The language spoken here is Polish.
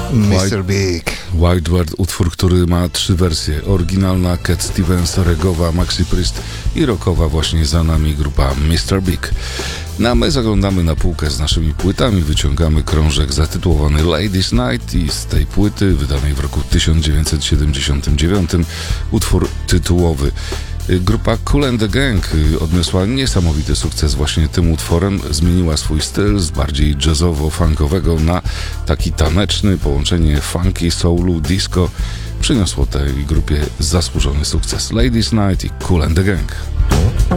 Mr. Big. Wild World, utwór, który ma 3 wersje. Oryginalna Cat Stevens, reggae'owa Maxi Priest i rockowa właśnie za nami grupa Mr. Big. No a my zaglądamy na półkę z naszymi płytami, wyciągamy krążek zatytułowany Ladies Night i z tej płyty, wydanej w roku 1979, utwór tytułowy. Grupa Kool and the Gang odniosła niesamowity sukces właśnie tym utworem. Zmieniła swój styl z bardziej jazzowo-funkowego na taki taneczny, połączenie funky, soulu, disco. Przyniosło tej grupie zasłużony sukces. Ladies Night i Kool and the Gang.